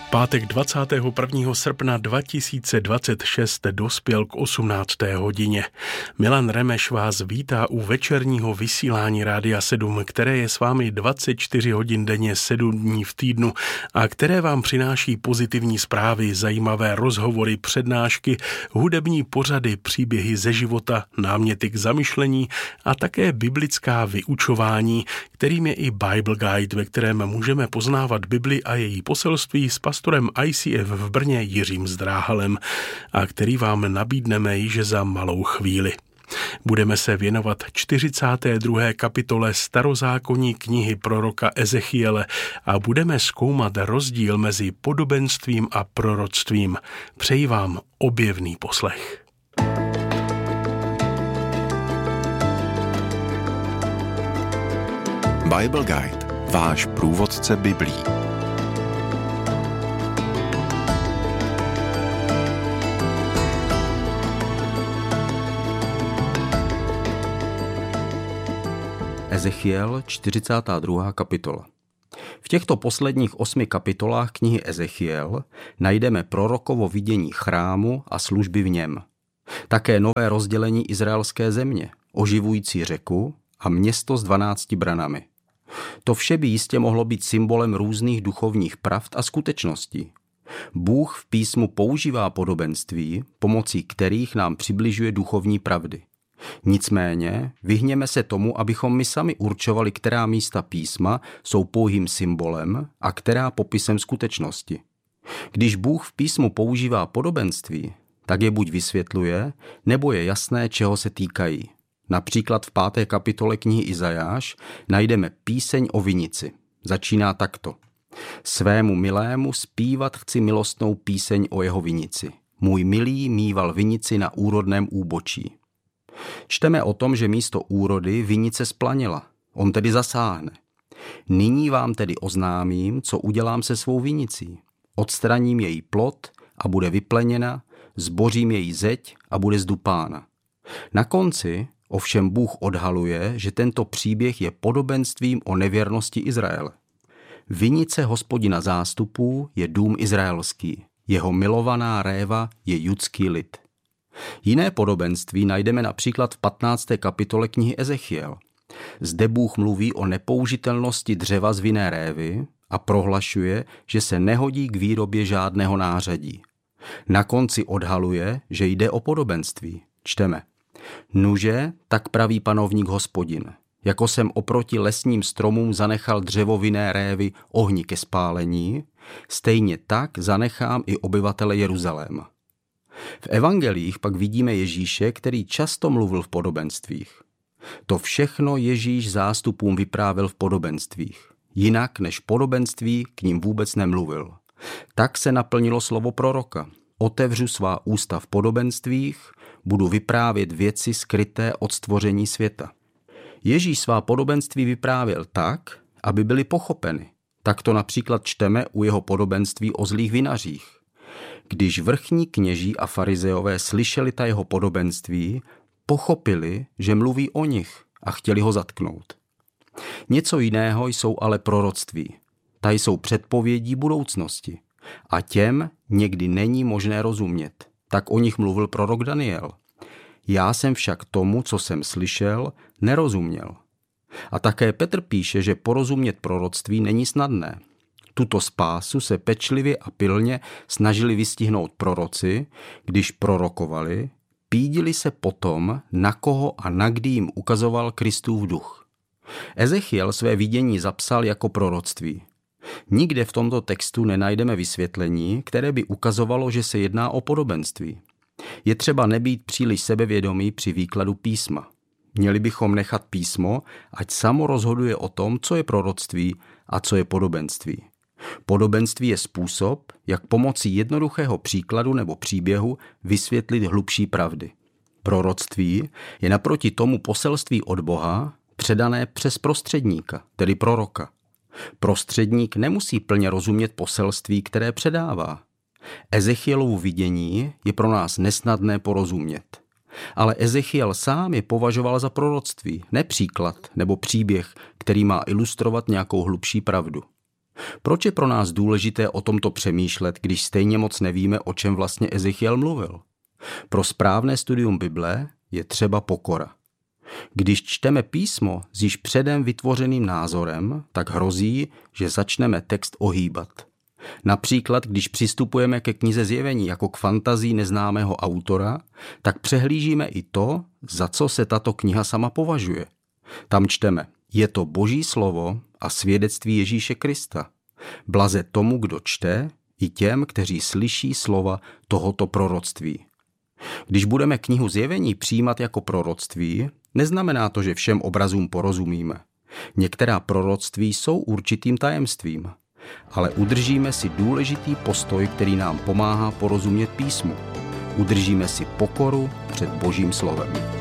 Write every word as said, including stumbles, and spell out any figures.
Pátek dvacátého prvního srpna dva tisíce dvacet šest dospěl k osmnácté hodině. Milan Remeš vás vítá u večerního vysílání Rádia sedm, které je s vámi dvacet čtyři hodin denně sedm dní v týdnu a které vám přináší pozitivní zprávy, zajímavé rozhovory, přednášky, hudební pořady, příběhy ze života, náměty k zamyšlení a také biblická vyučování, kterým je i Bible Guide, ve kterém můžeme poznávat Bibli a její poselství s pastorem I C F v Brně Jiřím Zdráhalem a který vám nabídneme již za malou chvíli. Budeme se věnovat čtyřicáté druhé kapitole starozákonní knihy proroka Ezechiele a budeme zkoumat rozdíl mezi podobenstvím a proroctvím. Přeji vám objevný poslech. Bible Guide, váš průvodce Biblí. Ezechiel, čtyřicátá druhá kapitola. V těchto posledních osmi kapitolách knihy Ezechiel najdeme prorokovo vidění chrámu a služby v něm. Také nové rozdělení izraelské země, oživující řeku a město s dvanácti branami. To vše by jistě mohlo být symbolem různých duchovních pravd a skutečností. Bůh v písmu používá podobenství, pomocí kterých nám přibližuje duchovní pravdy. Nicméně vyhněme se tomu, abychom my sami určovali, která místa písma jsou pouhým symbolem a která popisem skutečnosti. Když Bůh v písmu používá podobenství, tak je buď vysvětluje, nebo je jasné, čeho se týkají. Například v páté kapitole knihy Izajáš najdeme píseň o vinici. Začíná takto. Svému milému zpívat chci milostnou píseň o jeho vinici. Můj milý míval vinici na úrodném úbočí. Čteme o tom, že místo úrody vinice splanila. On tedy zasáhne. Nyní vám tedy oznámím, co udělám se svou vinicí. Odstraním její plod a bude vypleněna, zbořím její zeď a bude zdupána. Na konci ovšem Bůh odhaluje, že tento příběh je podobenstvím o nevěrnosti Izraele. Vinice Hospodina zástupů je dům izraelský. Jeho milovaná réva je judský lid. Jiné podobenství najdeme například v patnácté kapitole knihy Ezechiel. Zde Bůh mluví o nepoužitelnosti dřeva z vinné révy a prohlašuje, že se nehodí k výrobě žádného nářadí. Na konci odhaluje, že jde o podobenství. Čteme. Nuže, tak praví panovník Hospodin. Jako jsem oproti lesním stromům zanechal dřevo vinné révy ohni ke spálení, stejně tak zanechám i obyvatele Jeruzaléma. V evangelích pak vidíme Ježíše, který často mluvil v podobenstvích. To všechno Ježíš zástupům vyprávěl v podobenstvích. Jinak než podobenství k ním vůbec nemluvil. Tak se naplnilo slovo proroka. Otevřu svá ústa v podobenstvích, budu vyprávět věci skryté od stvoření světa. Ježíš svá podobenství vyprávěl tak, aby byly pochopeny. Tak to například čteme u jeho podobenství o zlých vinařích. Když vrchní kněží a farizeové slyšeli ta jeho podobenství, pochopili, že mluví o nich a chtěli ho zatknout. Něco jiného jsou ale proroctví. Ta jsou předpovědí budoucnosti. A těm někdy není možné rozumět. Tak o nich mluvil prorok Daniel. Já jsem však tomu, co jsem slyšel, nerozuměl. A také Petr píše, že porozumět proroctví není snadné. Tuto spásu se pečlivě a pilně snažili vystihnout proroci, když prorokovali, pídili se potom, na koho a na kdy jim ukazoval Kristův duch. Ezechiel své vidění zapsal jako proroctví. Nikde v tomto textu nenajdeme vysvětlení, které by ukazovalo, že se jedná o podobenství. Je třeba nebýt příliš sebevědomý při výkladu písma. Měli bychom nechat písmo, ať samo rozhoduje o tom, co je proroctví a co je podobenství. Podobenství je způsob, jak pomocí jednoduchého příkladu nebo příběhu vysvětlit hlubší pravdy. Proroctví je naproti tomu poselství od Boha, předané přes prostředníka, tedy proroka. Prostředník nemusí plně rozumět poselství, které předává. Ezechielovu vidění je pro nás nesnadné porozumět. Ale Ezechiel sám je považoval za proroctví, ne příklad nebo příběh, který má ilustrovat nějakou hlubší pravdu. Proč je pro nás důležité o tomto přemýšlet, když stejně moc nevíme, o čem vlastně Ezechiel mluvil? Pro správné studium Bible je třeba pokora. Když čteme písmo s již předem vytvořeným názorem, tak hrozí, že začneme text ohýbat. Například, když přistupujeme ke knize Zjevení jako k fantazii neznámého autora, tak přehlížíme i to, za co se tato kniha sama považuje. Tam čteme: je to Boží slovo a svědectví Ježíše Krista. Blaze tomu, kdo čte, i těm, kteří slyší slova tohoto proroctví. Když budeme knihu Zjevení přijímat jako proroctví, neznamená to, že všem obrazům porozumíme. Některá proroctví jsou určitým tajemstvím, ale udržíme si důležitý postoj, který nám pomáhá porozumět písmu. Udržíme si pokoru před Božím slovem.